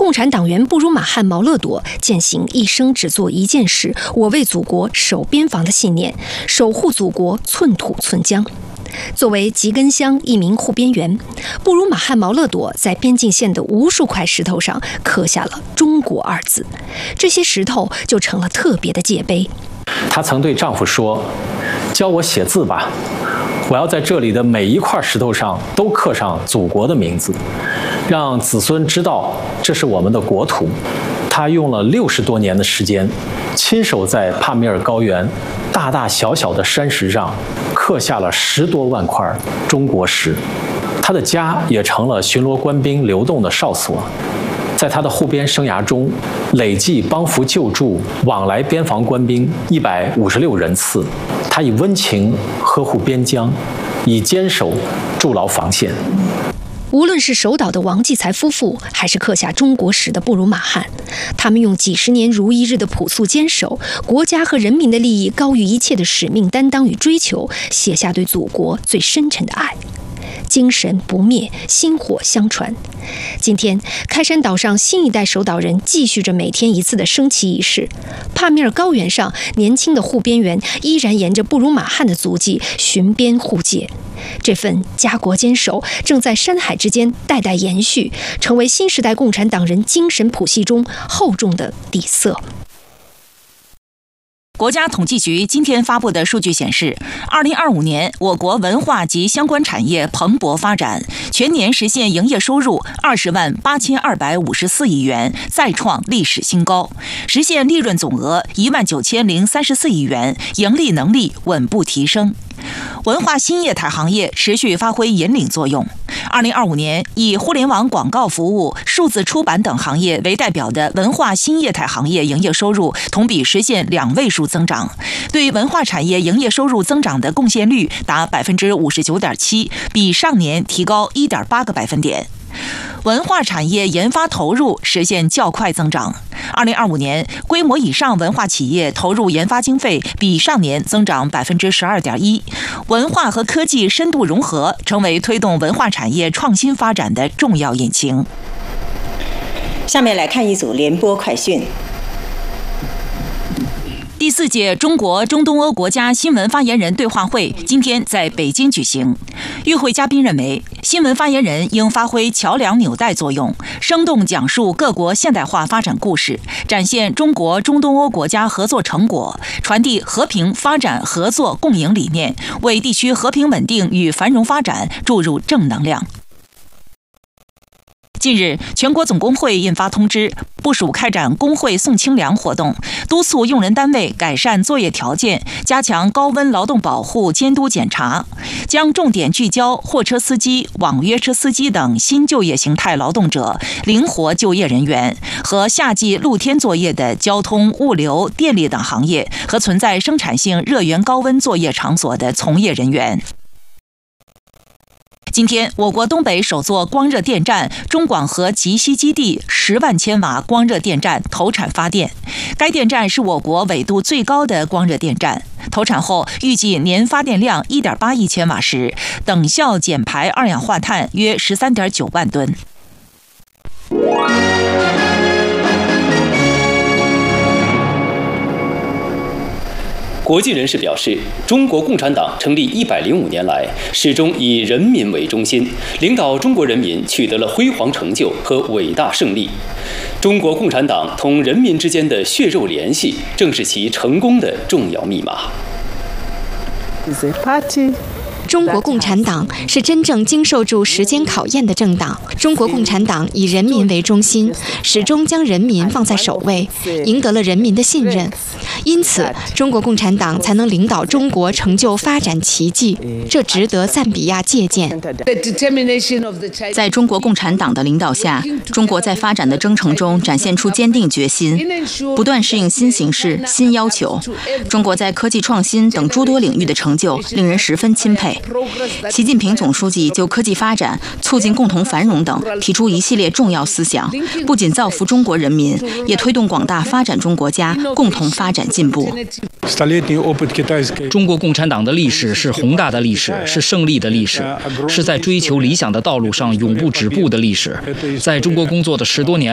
共产党员布鲁马汉毛勒朵践行一生只做一件事，我为祖国守边防的信念，守护祖国寸土寸疆。作为吉根乡一名护边员，布鲁马汉毛勒朵在边境线的无数块石头上刻下了“中国”二字，这些石头就成了特别的界碑。 她曾对丈夫说：“教我写字吧，我要在这里的每一块石头上都刻上祖国的名字，让子孙知道这是我们的国土。”她用了60多年的时间，亲手在帕米尔高原大大小小的山石上刻下了10多万块中国石。她的家也成了巡逻官兵流动的哨所。在她的护边生涯中，累计帮扶救助往来边防官兵156人次。她以温情呵护边疆，以坚守筑牢防线。 无论是守岛的王继才夫妇，还是刻下中国石的布鲁马汉，他们用几十年如一日的朴素坚守，国家和人民的利益高于一切的使命担当与追求，写下对祖国最深沉的爱。精神不灭，薪火相传。今天，开山岛上新一代守岛人继续着每天一次的升旗仪式。帕米尔高原上，年轻的护边员依然沿着布鲁马汉的足迹巡边护界。这份家国坚守正在山海之间代代延续，成为新时代共产党人精神谱系中厚重的底色。 国家统计局今天发布的数据显示，2025年我国文化及相关产业蓬勃发展，全年实现营业收入20万8254亿元，再创历史新高，实现利润总额1万9034亿元，盈利能力稳步提升。文化新业态行业持续发挥引领作用。2025年，以互联网广告服务、数字出版等行业为代表的文化新业态行业营业收入同比实现2位数增长，对文化产业营业收入增长的贡献率达59.7%，比上年提高1.8个百分点。文化产业研发投入实现较快增长。2025年，规模以上文化企业投入研发经费比上年增长12.1%，文化和科技深度融合成为推动文化产业创新发展的重要引擎。 下面来看一组联播快讯。 第4届中国中东欧国家新闻发言人对话会今天在北京举行。与会嘉宾认为，新闻发言人应发挥桥梁纽带作用，生动讲述各国现代化发展故事，展现中国中东欧国家合作成果，传递和平发展合作共赢理念，为地区和平稳定与繁荣发展注入正能量。近日，全国总工会印发通知，部署开展工会送清凉活动，督促用人单位改善作业条件，加强高温劳动保护监督检查，将重点聚焦货车司机、网约车司机等新就业形态劳动者、灵活就业人员和夏季露天作业的交通、物流、电力等行业和存在生产性热源高温作业场所的从业人员。今天，我国东北首座光热电站中广核集稀基地10万千瓦光热电站投产发电。该电站是我国纬度最高的光热电站，投产后预计年发电量1.8亿千瓦时，等效减排二氧化碳约13.9万吨。 国际人士表示，中国共产党成立105年来，始终以人民为中心，领导中国人民取得了辉煌成就和伟大胜利。中国共产党同人民之间的血肉联系，正是其成功的重要密码。 中国共产党是真正经受住时间考验的政党。中国共产党以人民为中心，始终将人民放在首位，赢得了人民的信任。因此，中国共产党才能领导中国成就发展奇迹，这值得赞比亚借鉴。 在中国共产党的领导下，中国在发展的征程中展现出坚定决心，不断适应新形势、新要求。中国在科技创新等诸多领域的成就令人十分钦佩。习近平总书记就科技发展、促进共同繁荣等提出一系列重要思想，不仅造福中国人民，也推动广大发展中国家共同发展进步。 中国共产党的历史是宏大的历史，是胜利的历史，是在追求理想的道路上永不止步的历史。在中国工作的10多年